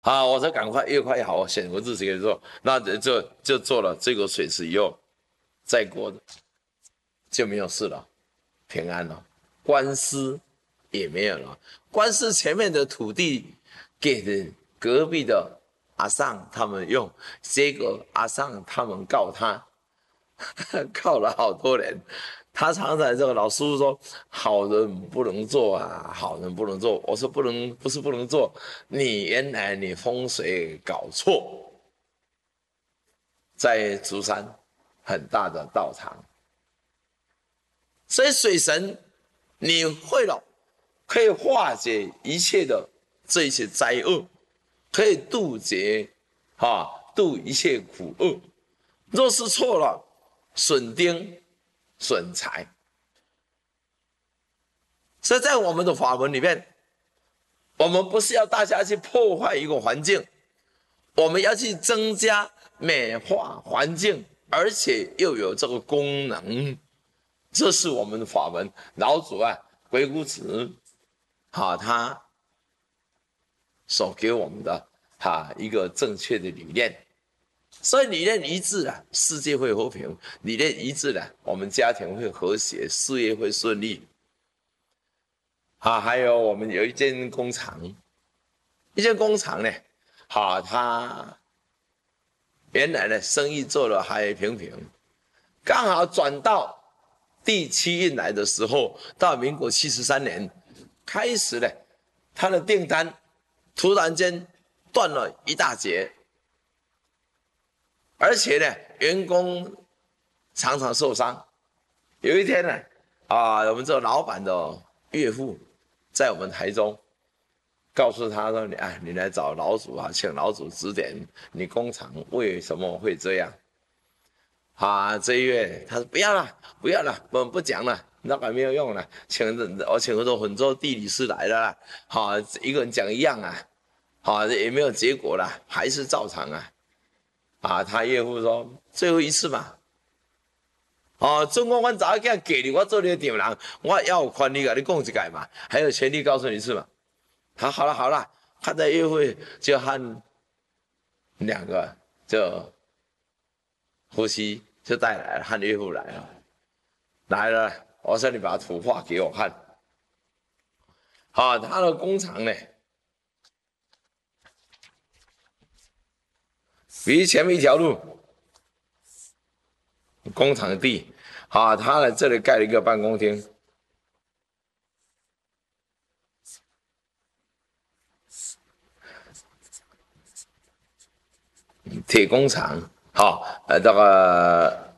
啊，我说赶快，越快越好，我选个日子给做，那就做了这个水池以后，再过就没有事了，平安了，官司也没有了，官司前面的土地给的隔壁的阿尚他们用，结果阿尚他们告他，告了好多年。他常常这个老师傅说，好人不能做啊，好人不能做。我说不能，不是不能做，你原来你风水搞错，在竹山很大的道场，所以水神你会了，可以化解一切的这一些灾厄，可以渡劫渡一切苦厄。若是错了，损丁损财。所以在我们的法门里面，我们不是要大家去破坏一个环境，我们要去增加美化环境，而且又有这个功能，这是我们的法门。老祖鬼谷子他所给我们的一个正确的理念。所以理念一致了，世界会和平；理念一致了，我们家庭会和谐，事业会顺利。还有我们有一间工厂，呢，它原来呢生意做得还平平，刚好转到第7运来的时候，到民国73年开始呢，它的订单突然间断了一大截，而且呢，员工常常受伤。有一天呢，我们这个老板的岳父在我们台中，告诉他说：“你来找老祖请老祖指点你工厂为什么会这样。”这一月他说：“不要了，不要了，我们不讲了，那个没有用了。我请很多地理师来了啦，一个人讲一样也没有结果了，还是照常他岳父说：最后一次嘛。中国我早叫给你，我做你的顶人，我要有权利跟你讲一解嘛，还有权利告诉你一次嘛。好了，他在约会就和2个就夫妻就带来了，和岳父来了，我说你把图画给我看。他的工厂呢，比前面一条路，工厂地，他在这里盖了一个办公厅。铁工厂，这个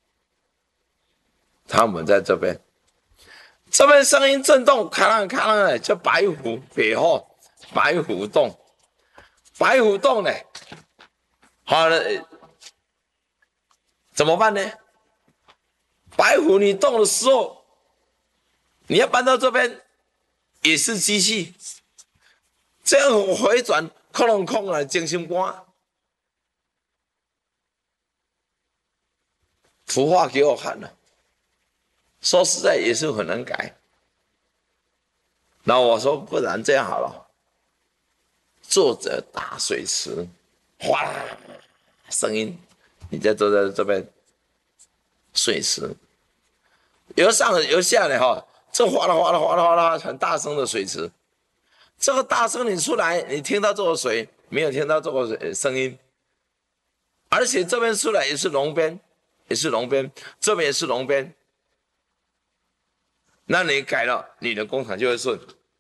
他们在这边声音震动，咔啷咔啷的，叫白虎北后白虎洞，白虎洞呢，好了，怎么办呢？白虎你动的时候，你要搬到这边也是机器，这样回转，空了精心肝。图画给我看了，说实在也是很难改。然后我说不然这样好了，坐着大水池，哗啦声音，你再坐在这边水池，由上由下的这哗啦哗啦哗啦哗啦很大声的水池，这个大声你出来，你听到这个水，没有听到这个声音，而且这边出来也是龙边。这边也是龙边，那你改了，你的工厂就会顺。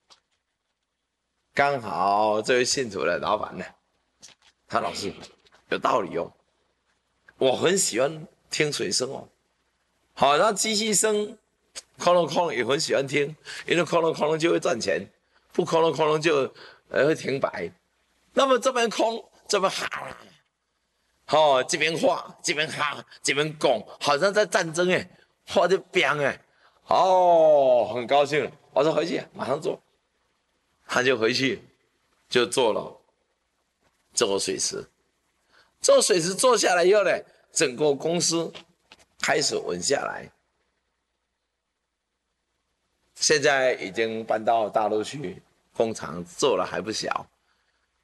刚好这位信徒的老板呢，他老师有道理哦，我很喜欢听水声哦。那机器声，哐隆哐隆也很喜欢听，因为哐隆哐隆就会赚钱，不哐隆哐隆就会停摆。那么这边空，这边哈。这边画，这边这边拱，好像在战争画的边很高兴。我说回去马上做，他就回去就做了这个水池。这个水池做下来以后呢，整个公司开始稳下来。现在已经搬到大陆去，工厂做了还不小。